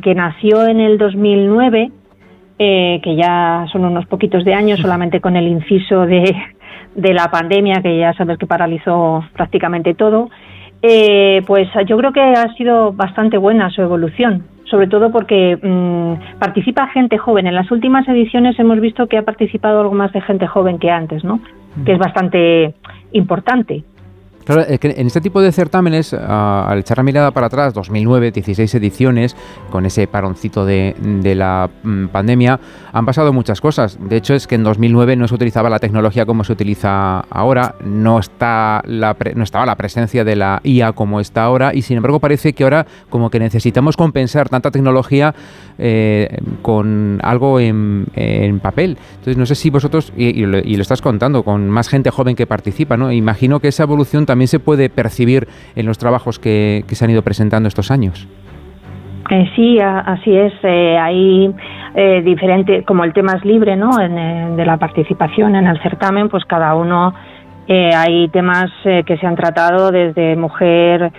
que nació en el 2009, que ya son unos poquitos de años, solamente con el inciso de la pandemia, que ya sabes que paralizó prácticamente todo, pues yo creo que ha sido bastante buena su evolución, sobre todo porque participa gente joven. En las últimas ediciones hemos visto que ha participado algo más de gente joven que antes, ¿no? Que es bastante importante. Claro, que en este tipo de certámenes, al echar la mirada para atrás, 2009, 16 ediciones, con ese paroncito de la pandemia, han pasado muchas cosas. De hecho, es que en 2009 no se utilizaba la tecnología como se utiliza ahora, no estaba la presencia de la IA como está ahora, y sin embargo parece que ahora como que necesitamos compensar tanta tecnología con algo en papel. Entonces, no sé si vosotros, y lo estás contando, con más gente joven que participa, ¿no? Imagino que esa evolución también se puede percibir en los trabajos que se han ido presentando estos años. Sí, así es. Hay diferente, como el tema es libre, ¿no? De la participación en el certamen, pues cada uno hay temas que se han tratado desde mujer,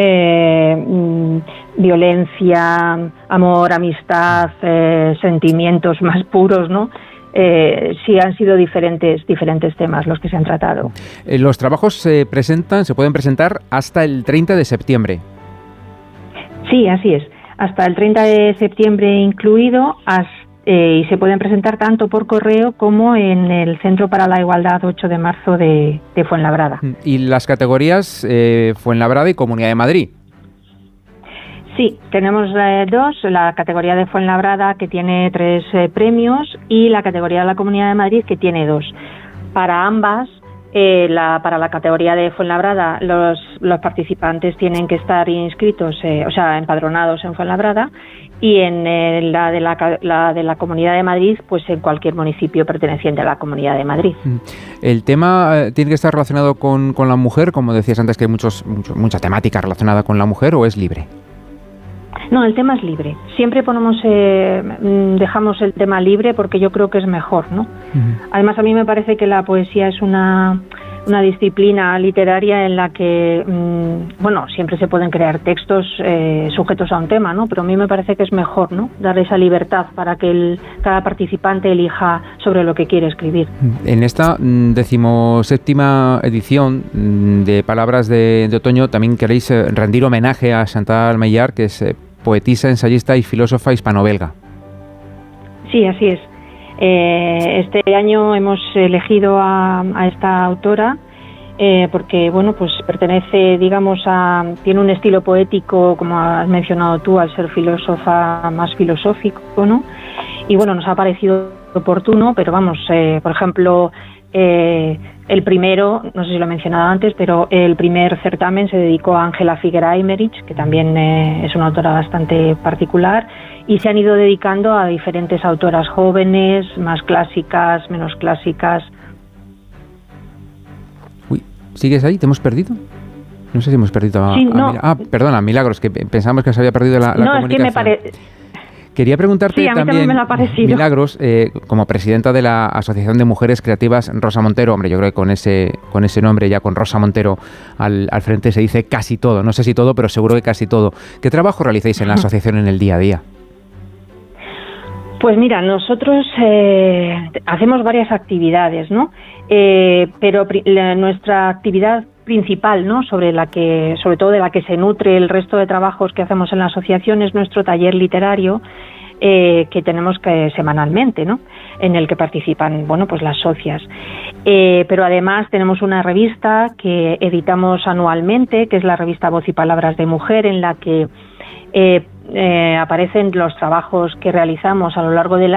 violencia, amor, amistad, sentimientos más puros, ¿no? Sí, han sido diferentes temas los que se han tratado. Los trabajos se pueden presentar hasta el 30 de septiembre. Sí, así es. Hasta el 30 de septiembre incluido, y se pueden presentar tanto por correo como en el Centro para la Igualdad 8 de marzo de Fuenlabrada. ¿Y las categorías Fuenlabrada y Comunidad de Madrid? Sí, tenemos dos, la categoría de Fuenlabrada, que tiene 3 premios, y la categoría de la Comunidad de Madrid, que tiene 2. Para ambas, para la categoría de Fuenlabrada, los participantes tienen que estar inscritos, empadronados en Fuenlabrada, y en la de la Comunidad de Madrid, pues en cualquier municipio perteneciente a la Comunidad de Madrid. ¿El tema tiene que estar relacionado con la mujer, como decías antes, que hay mucha temática relacionada con la mujer, o es libre? No, el tema es libre. Siempre dejamos el tema libre porque yo creo que es mejor, ¿no? Además, a mí me parece que la poesía es una disciplina literaria en la que, siempre se pueden crear textos sujetos a un tema, ¿no? Pero a mí me parece que es mejor, ¿no? Dar esa libertad para que cada participante elija sobre lo que quiere escribir. En esta 17ª edición de Palabras de Otoño también queréis rendir homenaje a Chantal Maillard, que es poetisa, ensayista y filósofa hispano-belga. Sí, así es. Este año hemos elegido a esta autora porque, pues pertenece, tiene un estilo poético, como has mencionado tú, al ser filósofa, más filosófico, ¿no? Y nos ha parecido oportuno, pero por ejemplo, el primero, no sé si lo he mencionado antes, pero el primer certamen se dedicó a Ángela Figuera Aymerich, que también es una autora bastante particular, y se han ido dedicando a diferentes autoras jóvenes, más clásicas, menos clásicas. Uy, ¿sigues ahí? ¿Te hemos perdido? No sé si hemos perdido perdona, Milagros, que pensamos que se había perdido la comunicación. Es que me parece... Quería preguntarte también, me lo ha parecido. Milagros, como presidenta de la Asociación de Mujeres Creativas Rosa Montero, yo creo que con ese nombre, ya con Rosa Montero al frente, se dice casi todo, no sé si todo, pero seguro que casi todo. ¿Qué trabajo realizáis en la asociación en el día a día? Pues mira, nosotros hacemos varias actividades, ¿no? Pero nuestra actividad principal, ¿no? Sobre todo de la que se nutre el resto de trabajos que hacemos en la asociación, es nuestro taller literario que tenemos semanalmente, ¿no? En el que participan, pues las socias. Pero además tenemos una revista que editamos anualmente, que es la revista Voz y Palabras de Mujer, en la que aparecen los trabajos que realizamos a lo largo del